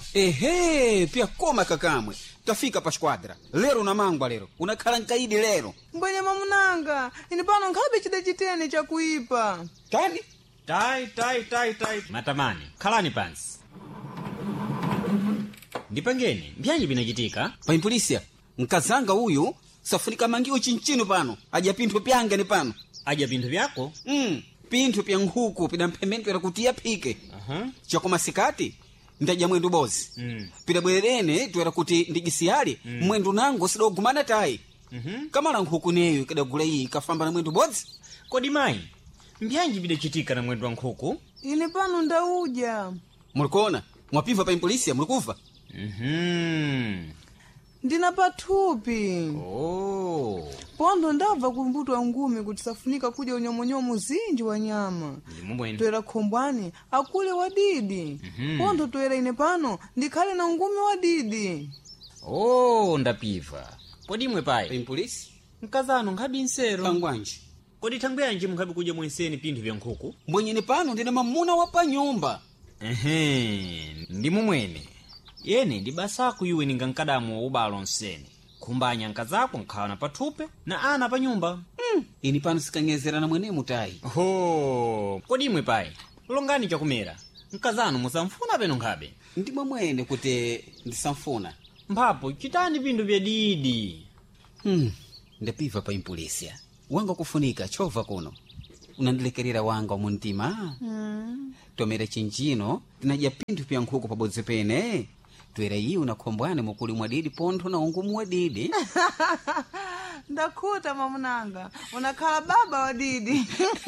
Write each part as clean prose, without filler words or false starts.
Ehe, pia koma kakamwe. Tafika pa squadra. Lero na mangwa lero. Unakhala nkaidi lero. Mbwenye mamunanga, ini pano nkhabe chida chitene chakuipa. Tani? Tai. Matamani, khalani pansi. Ndipangeni, mbyanyi binachitika? Paimpolisia, nkazanga uyu safunika mangiwo chinchino pano. Aja pinthu pyanga ni pano. Aja pinthu pyako? Pinthu pya nkhuku pidamphementu era kuti yapike. Chakoma sikati ndaja mwendu bozi. Pidabwerene tuera kuti ndigisiyali mwendu nango sidogumana tai. Kamala nkhuku neyo kadagula iyi kafamba na mwendu bozi. Kodi mayi, mbyanyi bidachitika na mwendu wa nkhuku? Ine pano ndauja. Mulikona, mwapiva paimpolisia mulikufa? Ndina pathupi. Pondo ndabva kumbuto wa ngumi kuti safunika kudya unyomonyomo zinji wa nyama. Toera khombwani akule wadidi. Pondo toera ine pano ndikhale na ngumi wadidi. Ndapiva. Kodi mwe pai? Paimpolisi? Nkazano nkhabi nsero. Pangwanji. Kodi thangwe yanji mukhabi kudya mwenseni pinthu vya nkhuku? Mbwenyene pano ndina mamuna wa pa nyumba. Ndi mumwene. Yene ndi basaku yuwe ninga nkadamu wa ubalo nseni. Kumbanya nkazako nkhawana pathupe na ana pa nyumba. Ini pano sikanyezera na mwene mutai. Kodi imwe pai? Longani chakumera. Nkazano musamfuna peno nkhabe. Ndi mwene kuti ndisamfuna. Mphapo chitani pinthu vya didi. Ndapiva paimpolisia. Wanga kufunika chova kuno. Unandilekerera wanga wa muntima. Tomera chinchino tinadya pinthu pya nkhuku pabodzi pene. Twera iyi unakhombwane mukuli mwadidi pontho na ungumu wadidi. Ndakhuta mamunanga, unakhala baba wadidi.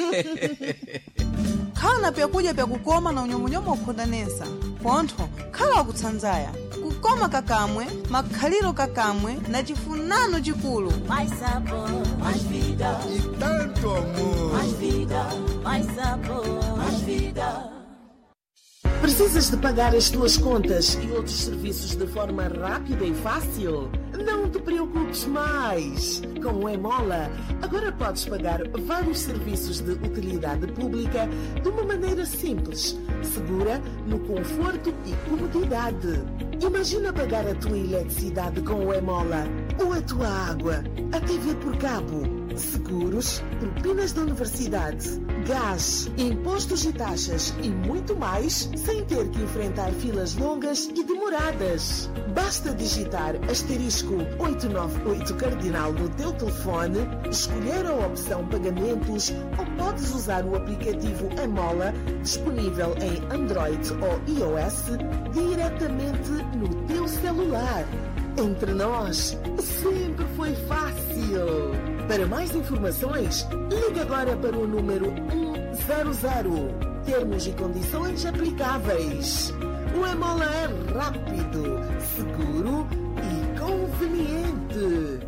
Khala pyakudya pyakukoma na unyomonyomo ukhodanesa. Pontho, khala wakutsanzaya. Kukoma kakamwe, makhaliro kakamwe na chifunano chikulu. Mais sabor, mais vida. E tanto amor. Mais vida, mais sabor, mais vida. Precisas de pagar as tuas contas e outros serviços de forma rápida e fácil? Não te preocupes mais! Com o Emola, agora podes pagar vários serviços de utilidade pública de uma maneira simples, segura, no conforto e comodidade. Imagina pagar a tua eletricidade com o Emola, ou a tua água, a TV por cabo, seguros, propinas da universidade, gás, impostos e taxas e muito mais, sem ter que enfrentar filas longas e demoradas. Basta digitar asterisco 898 cardinal no teu telefone, escolher a opção pagamentos ou podes usar o aplicativo Emola, disponível em Android ou iOS, diretamente no teu celular. Entre nós, sempre foi fácil. Para mais informações, ligue agora para o número 100. Termos e condições aplicáveis. O Emola é rápido, seguro e conveniente.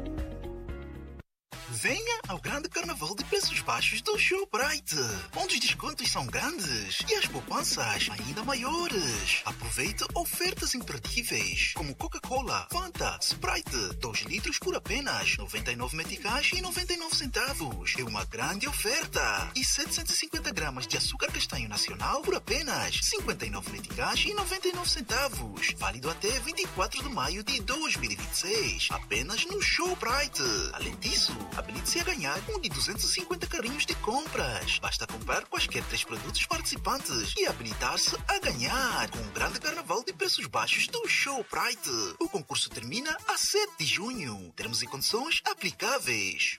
Venha ao grande carnaval de preços baixos do Showbrite, onde os descontos são grandes e as poupanças ainda maiores. Aproveite ofertas imperdíveis, como Coca-Cola, Fanta, Sprite, 2 litros por apenas 99 meticais e 99 centavos. É uma grande oferta. E 750 gramas de açúcar castanho nacional por apenas 59 meticais e 99 centavos. Válido até 24 de maio de 2026. Apenas no Showbrite. Além disso, habilite-se a ganhar um de 250 carrinhos de compras. Basta comprar quaisquer 3 produtos participantes e habilitar-se a ganhar com o grande carnaval de preços baixos do Showbrite. O concurso termina a 7 de junho. Termos e condições aplicáveis.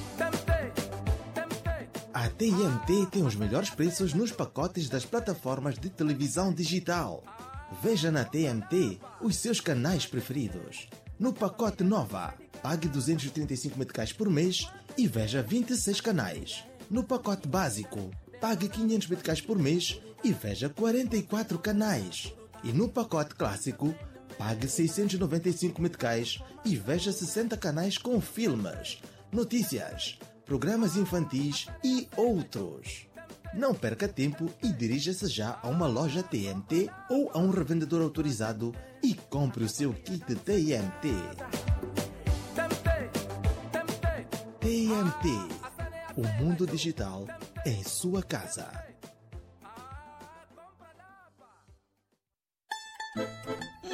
A TMT tem os melhores preços nos pacotes das plataformas de televisão digital. Veja na TMT os seus canais preferidos. No pacote Nova, pague 235 meticais por mês e veja 26 canais. No pacote básico, pague 500 meticais por mês e veja 44 canais. E no pacote clássico, pague 695 meticais e veja 60 canais com filmes, notícias, programas infantis e outros. Não perca tempo e dirija-se já a uma loja TMT ou a um revendedor autorizado e compre o seu kit TMT. TMT. O mundo digital em sua casa.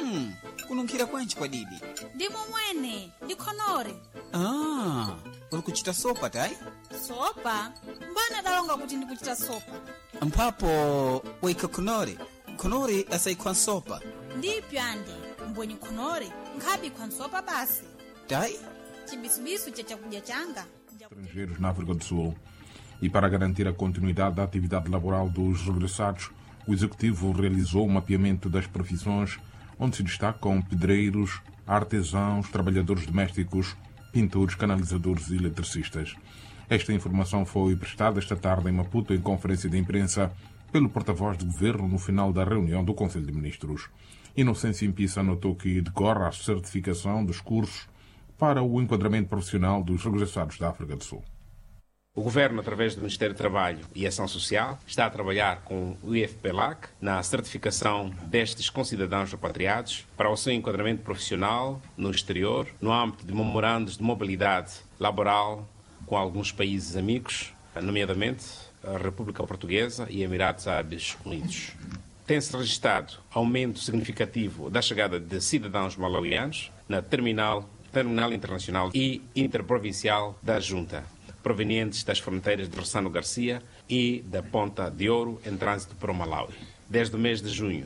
kununkhira kwanji kwa didi? Ndi momwene ndi khonore. Uli kuchita sopa tayi? Sopa? Mbana dalonga kuti ndikuchita sopa. Mphapo waikha khonore. Khonore asayikhwa sopa. Ndipyo andi mbweni khonore nkhabi khwa sopa basi. Tayi? Chibisubisu cha chakudya changa. Estrangeiros na África do Sul. E para garantir a continuidade da atividade laboral dos regressados, o Executivo realizou o mapeamento das profissões, onde se destacam pedreiros, artesãos, trabalhadores domésticos, pintores, canalizadores e eletricistas. Esta informação foi prestada esta tarde em Maputo, em conferência de imprensa, pelo porta-voz do Governo no final da reunião do Conselho de Ministros. Inocêncio Impissa anotou que decorre a certificação dos cursos para o enquadramento profissional dos regressados da África do Sul. O Governo, através do Ministério do Trabalho e Ação Social, está a trabalhar com o IFPLAC na certificação destes concidadãos repatriados para o seu enquadramento profissional no exterior, no âmbito de memorandos de mobilidade laboral com alguns países amigos, nomeadamente a República Portuguesa e Emirados Árabes Unidos. Tem-se registrado aumento significativo da chegada de cidadãos malauianos na terminal internacional e interprovincial da Junta, provenientes das fronteiras de Rossano Garcia e da Ponta de Ouro, em trânsito para o Malawi. Desde o mês de junho,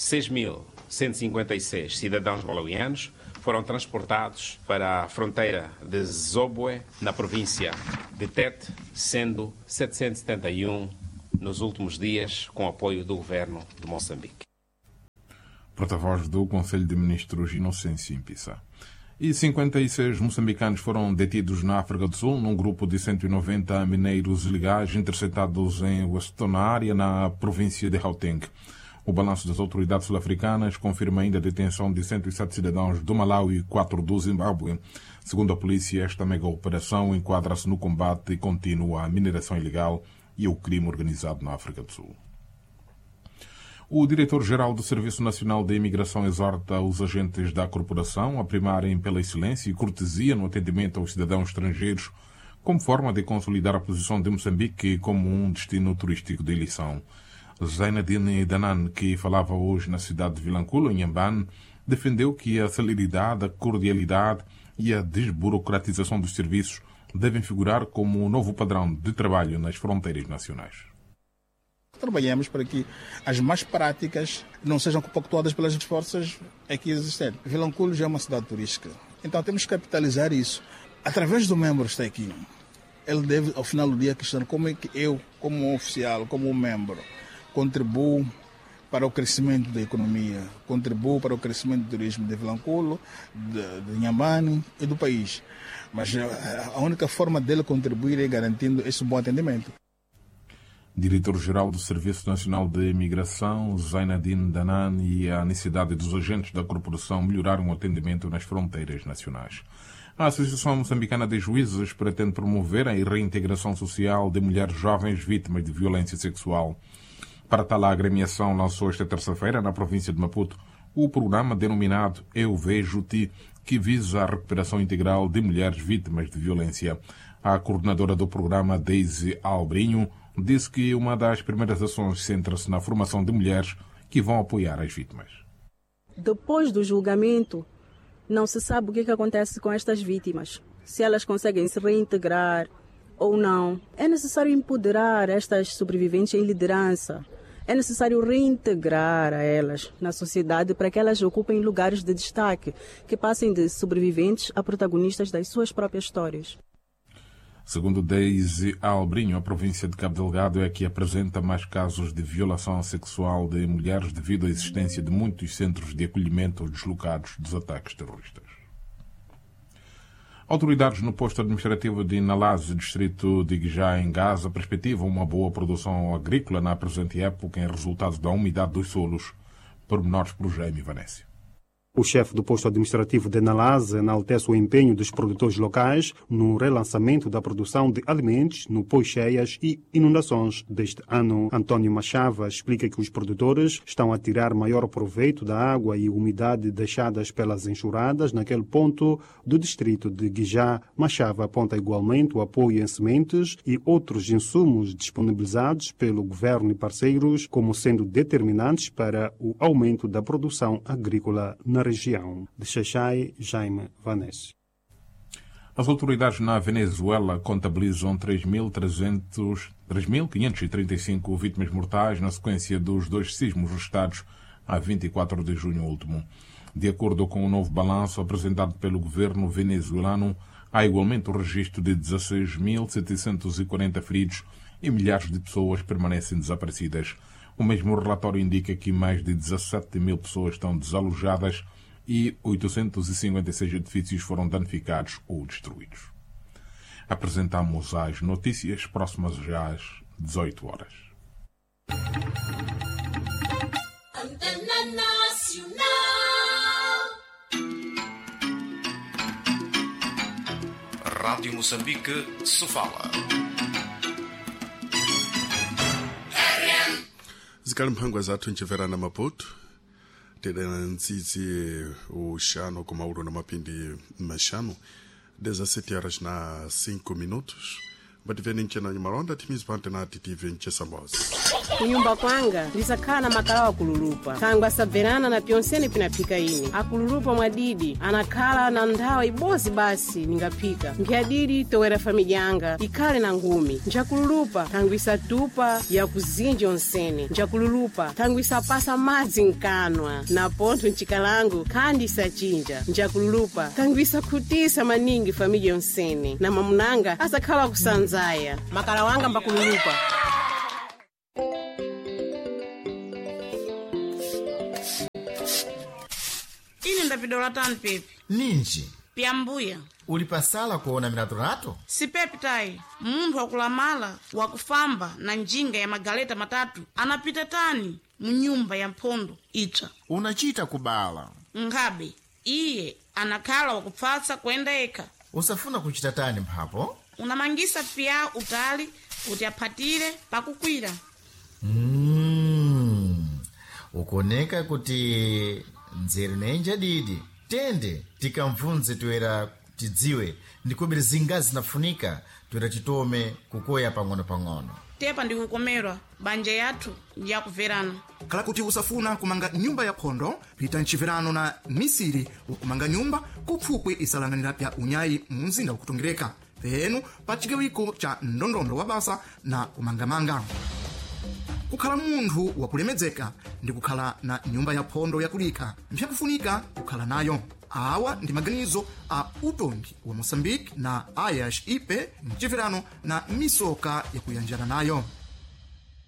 6.156 cidadãos malauianos foram transportados para a fronteira de Zobwe, na província de Tete, sendo 771 nos últimos dias, com apoio do governo de Moçambique. Porta-voz do Conselho de Ministros, Inocêncio Impissa. E 56 moçambicanos foram detidos na África do Sul, num grupo de 190 mineiros ilegais interceptados em Westonária, na província de Gauteng. O balanço das autoridades sul-africanas confirma ainda a detenção de 107 cidadãos do Malawi e 4 do Zimbábue. Segundo a polícia, esta mega-operação enquadra-se no combate contínuo à mineração ilegal e ao crime organizado na África do Sul. O diretor-geral do Serviço Nacional de Imigração exorta os agentes da corporação a primarem pela excelência e cortesia no atendimento aos cidadãos estrangeiros, como forma de consolidar a posição de Moçambique como um destino turístico de eleição. Zainadine Danan, que falava hoje na cidade de Vilanculo, em Inhambane, defendeu que a celeridade, a cordialidade e a desburocratização dos serviços devem figurar como um novo padrão de trabalho nas fronteiras nacionais. Trabalhamos para que as más práticas não sejam compactuadas pelas forças aqui existentes. Vilanculo já é uma cidade turística, então temos que capitalizar isso. Através do membro que está aqui, ele deve, ao final do dia, questionar como é que eu, como um oficial, como um membro, contribuo para o crescimento da economia, contribuo para o crescimento do turismo de Vilanculo, de Inhambane e do país. Mas a única forma dele contribuir é garantindo esse bom atendimento. Diretor-geral do Serviço Nacional de Imigração, Zainadine Danan, e a necessidade dos agentes da corporação melhorarem o atendimento nas fronteiras nacionais. A Associação Moçambicana de Juízes pretende promover a reintegração social de mulheres jovens vítimas de violência sexual. Para tal, a agremiação lançou esta terça-feira, na província de Maputo, o programa denominado Eu Vejo-Te, que visa a recuperação integral de mulheres vítimas de violência. A coordenadora do programa, Daisy Albrinho, disse que uma das primeiras ações centra-se na formação de mulheres que vão apoiar as vítimas. Depois do julgamento, não se sabe o que acontece com estas vítimas, se elas conseguem se reintegrar ou não. É necessário empoderar estas sobreviventes em liderança. É necessário reintegrar a elas na sociedade para que elas ocupem lugares de destaque, que passem de sobreviventes a protagonistas das suas próprias histórias. Segundo Daisy Albrinho, a província de Cabo Delgado é a que apresenta mais casos de violação sexual de mulheres devido à existência de muitos centros de acolhimento deslocados dos ataques terroristas. Autoridades no posto administrativo de Nalaze, distrito de Guijá, em Gaza, perspectivam uma boa produção agrícola na presente época em resultado da umidade dos solos. Pormenores por Jaime Vanessa. O chefe do posto administrativo de Nalaze enaltece o empenho dos produtores locais no relançamento da produção de alimentos no pós-cheias e inundações deste ano. António Machava explica que os produtores estão a tirar maior proveito da água e umidade deixadas pelas enxurradas naquele ponto do distrito de Guijá. Machava aponta igualmente o apoio em sementes e outros insumos disponibilizados pelo governo e parceiros como sendo determinantes para o aumento da produção agrícola na região. De Xaixai, Jaime Vanessa. As autoridades na Venezuela contabilizam 3.535 vítimas mortais na sequência dos 2 sismos registrados a 24 de junho último. De acordo com o novo balanço apresentado pelo governo venezuelano, há igualmente o registro de 16.740 feridos e milhares de pessoas permanecem desaparecidas. O mesmo relatório indica que mais de 17 mil pessoas estão desalojadas e 856 edifícios foram danificados ou destruídos. Apresentamos as notícias próximas já às 18 horas. Antena Nacional. Rádio Moçambique, Sofala. Zikali mphangwa zathu nchivera na Maputo tedena ntsitsi uxano com Mauro na mapindi mashano 17 horas na 5 minutos bativeni nchena nyimaronda timizipante na titive nchesambozi kunyumba kwanga lisakhala na makalawa kululupa tangu asabverana na pyonsene pinaphika ine akululupa mwadidi anakhala na nthawa ibozi basi ningaphika nkhiyadidi towera familya yanga ikhale na ngumi nchakululupa tangu isatupa ya kuzinji onsene nchakululupa tangu isapasa madzi nkanwa na pontho nchikalangu khandi isachinja nchakululupa tangu isakhutisa maningi familya yonsene na mamunanga asakhala kusanzaya makala wanga mbakululupa. Ini ndapidola tani pepi. Ninji. Piambuya. Ulipasala kuona minatorato? Si pepi tai. Mundu wakulamala, wakufamba na njinga ya magaleta matatu. Anapita tani mnyumba ya mpondo icha. Unachita kubala. Ngabe. Iye anakala wakupfasa kwenda eka. Usafuna kuchita tani mpapo? Unamangisa pia utali kuti apatire pakukwira. Ukoneka kuti nzeri nenja didi tende tikamvunze tuera tidziwe ndikubiri zingazi zinafunika tuera titome kukoya pang'ono tepa ndikukomerwa banja yathu ya kuverana kala kuti usafuna kumanga nyumba ya phondo pita nchiverano na misiri ukumanga nyumba kupfupwe isalanganira pya unyayi mumzinda ukutongereka penu pa chigawiko cha ndondondo wa basa na kumangamanga kukhala munthu wakulemedzeka ndi kukhala na nyumba ya phondo yakulika mpyakufunika kukhala nayo awa ndi maganizo a utongi wa Moçambique na Ayash Ipe mchiverano na misoka yakuyanjana nayo.